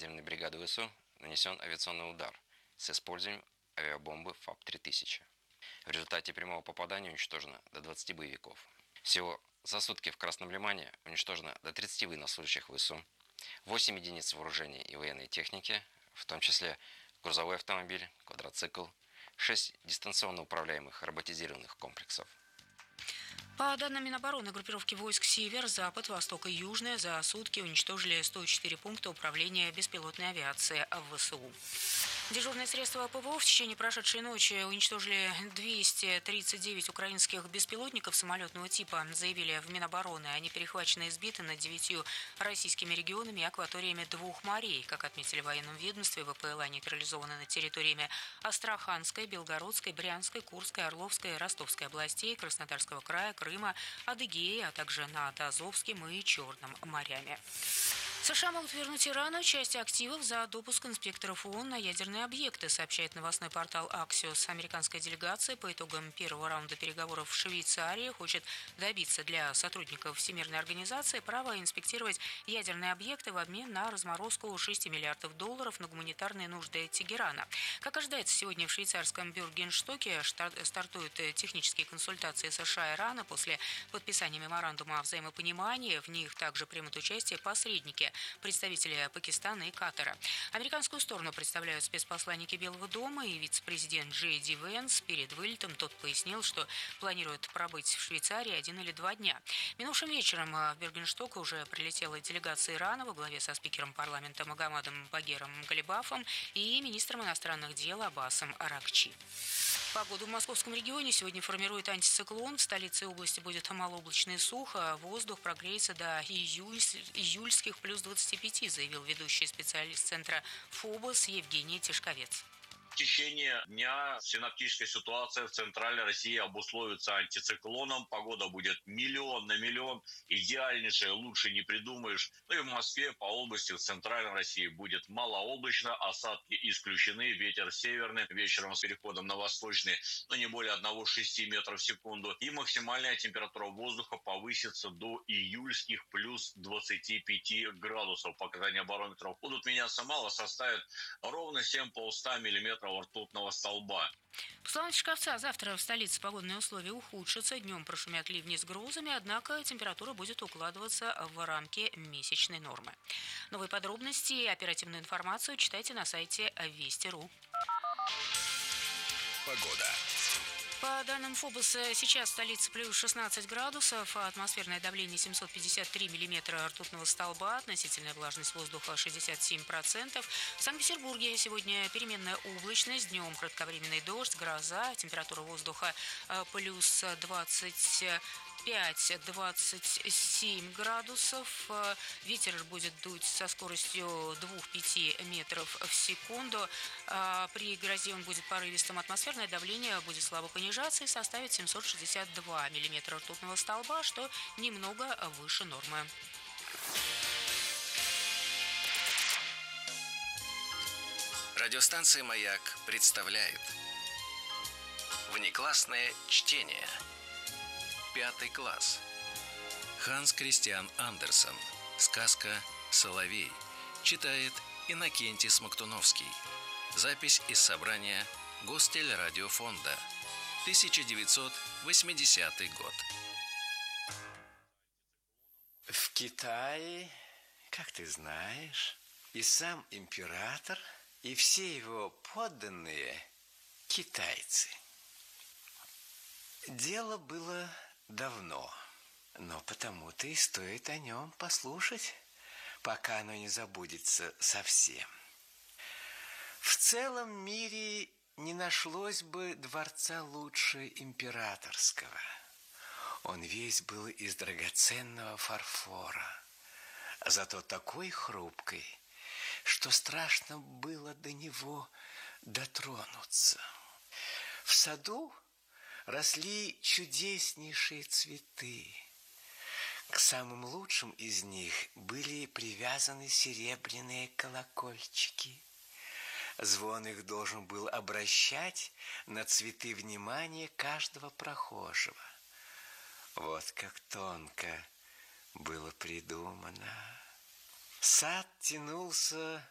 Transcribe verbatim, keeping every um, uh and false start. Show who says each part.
Speaker 1: наземной бригады ВСУ нанесен авиационный удар с использованием авиабомбы ФАБ три тысячи. В результате прямого попадания уничтожено до двадцати боевиков. Всего за сутки в Красном Лимане уничтожено до тридцати военнослужащих ВСУ, восемь единиц вооружения и военной техники, в том числе грузовой автомобиль, квадроцикл, шесть дистанционно управляемых роботизированных комплексов.
Speaker 2: По данным Минобороны, группировки войск «Север», «Запад», «Восток» и «Южная» за сутки уничтожили сто четыре пункта управления беспилотной авиации в ВСУ. Дежурные средства ПВО в течение прошедшей ночи уничтожили двести тридцать девять украинских беспилотников самолетного типа, заявили в Минобороны. Они перехвачены и сбиты над девятью российскими регионами и акваториями двух морей. Как отметили в военном ведомстве, ВПЛА нейтрализованы над территориями Астраханской, Белгородской, Брянской, Курской, Орловской, Ростовской областей, Краснодарского края, Крыма, Адыгеи, а также над Азовским и Черным морями. США могут вернуть Ирану часть активов за допуск инспекторов ООН на ядерные объекты, сообщает новостной портал Axios. Американская делегация по итогам первого раунда переговоров в Швейцарии хочет добиться для сотрудников Всемирной организации права инспектировать ядерные объекты в обмен на разморозку шести миллиардов долларов на гуманитарные нужды Тегерана. Как ожидается, сегодня в швейцарском Бюргенстоке стартуют технические консультации США и Ирана после подписания меморандума о взаимопонимании. В них также примут участие посредники, представители Пакистана и Катара. Американскую сторону представляют спецпосланники Белого дома и вице-президент Джей Ди Венс. Перед вылетом тот пояснил, что планирует пробыть в Швейцарии один или два дня. Минувшим вечером в Бюргеншток уже прилетела делегация Ирана во главе со спикером парламента Магомадом Багером Галибафом и министром иностранных дел Аббасом Аракчи. Погоду в московском регионе сегодня формирует антициклон. В столице области будет малооблачно и сухо. Воздух прогреется до июль... июльских плюс двадцати пяти, заявил ведущий специалист центра ФОБОС Евгений Тишковец.
Speaker 3: В течение дня синоптическая ситуация в центральной России обусловится антициклоном. Погода будет миллион на миллион. Идеальнейшее, лучше не придумаешь. Ну и в Москве по области в центральной России будет малооблачно. Осадки исключены. Ветер северный. Вечером с переходом на восточный, но не более одного целых шести десятых метра в секунду. И максимальная температура воздуха повысится до июльских плюс двадцати пяти градусов. Показания барометров будут меняться мало. Составят ровно семь полста миллиметров ртутного столба.
Speaker 2: По словам Тишковца, завтра в столице погодные условия ухудшатся. Днем прошумят ливни с грозами, однако температура будет укладываться в рамки месячной нормы. Новые подробности и оперативную информацию читайте на сайте Вести точка ру.
Speaker 4: Погода.
Speaker 2: По данным ФОБОСа, сейчас в столице плюс шестнадцать градусов, а атмосферное давление семьсот пятьдесят три миллиметра ртутного столба, относительная влажность воздуха шестьдесят семь процентов. В Санкт-Петербурге сегодня переменная облачность, днем кратковременный дождь, гроза, температура воздуха плюс двадцать пять-двадцать семь градусов. Ветер будет дуть со скоростью двух-пяти метров в секунду. При грозе он будет порывистым. Атмосферное давление будет слабо понижаться и составит семьсот шестьдесят два миллиметра ртутного столба, что немного выше нормы.
Speaker 4: Радиостанция «Маяк» представляет внеклассное чтение. Пятый класс. Ханс Кристиан Андерсен. Сказка «Соловей». Читает Иннокентий Смоктуновский. Запись из собрания Гостелерадиофонда. тысяча девятьсот восьмидесятый год.
Speaker 5: В Китае, как ты знаешь, и сам император, и все его подданные китайцы. Дело было давно, но потому-то и стоит о нем послушать, пока оно не забудется совсем. В целом мире не нашлось бы дворца лучше императорского. Он весь был из драгоценного фарфора, зато такой хрупкой, что страшно было до него дотронуться. В саду росли чудеснейшие цветы. К самым лучшим из них были привязаны серебряные колокольчики. Звон их должен был обращать на цветы внимание каждого прохожего. Вот как тонко было придумано. Сад тянулся